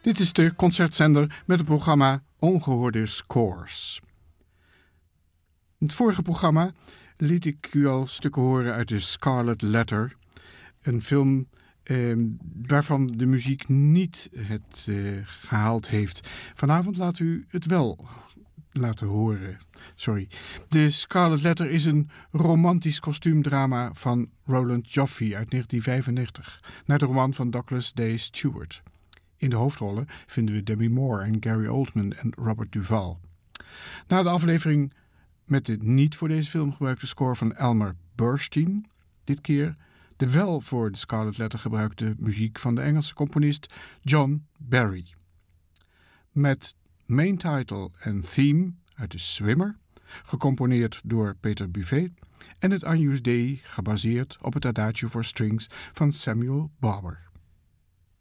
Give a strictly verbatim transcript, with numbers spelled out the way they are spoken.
Dit is de concertzender met het programma Ongehoorde Scores. In het vorige programma liet ik u al stukken horen uit de Scarlet Letter. Een film eh, waarvan de muziek niet het eh, gehaald heeft. Vanavond laat u het wel laten horen. Sorry. De Scarlet Letter is een romantisch kostuumdrama van Roland Joffe uit negentien vijfennegentig. Naar de roman van Douglas D. Stewart. In de hoofdrollen vinden we Demi Moore en Gary Oldman en Robert Duvall. Na de aflevering met de niet voor deze film gebruikte score van Elmer Bernstein, dit keer de wel voor de Scarlet Letter gebruikte muziek van de Engelse componist John Barry. Met main title en theme uit de Swimmer, gecomponeerd door Peter Buffet, en het Agnus Dei gebaseerd op het Adagio for Strings van Samuel Barber.